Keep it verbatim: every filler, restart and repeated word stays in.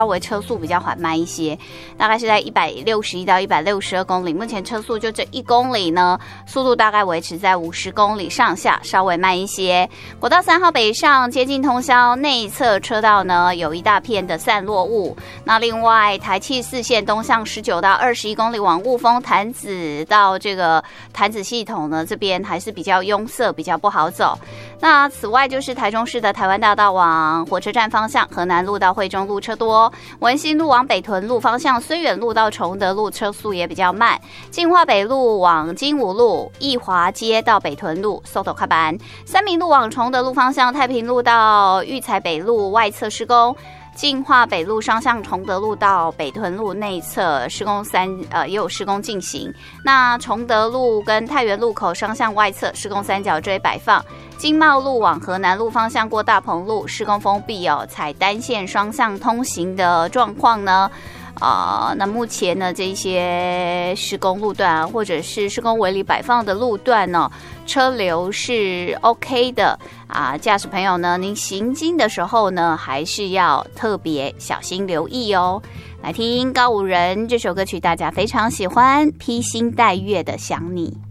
稍微车速比较缓慢一些，大概是在一百六十一到一百六十二公里。目前车速就这一公里呢，速度大概维持在五十公里上下，稍微慢一些。国道三号北上接近通霄内侧车道呢，有一大片的散落雾。那另外台七四线东向十九到二十一公里往雾峰潭子到这个潭子系统呢，这边还是比较拥塞，比较不好走。那此外就是台中市的台湾大道往火车站方向，河南路到惠中路车多。文心路往北屯路方向，绥远路到崇德路车速也比较慢。进化北路往金武路、义华街到北屯路速度较慢。三民路往崇德路方向，太平路到育才北路外侧施工。进化北路双向崇德路到北屯路内侧施工三呃也有施工进行。那崇德路跟太原路口双向外侧施工三角锥摆放。经贸路往河南路方向过大鹏路施工封闭哦，采单线双向通行的状况呢。呃，那目前呢，这些施工路段啊，或者是施工围篱摆放的路段呢、哦，车流是 OK 的啊。驾驶朋友呢，您行经的时候呢，还是要特别小心留意哦。来听告五人这首歌曲，大家非常喜欢，披星戴月的想你。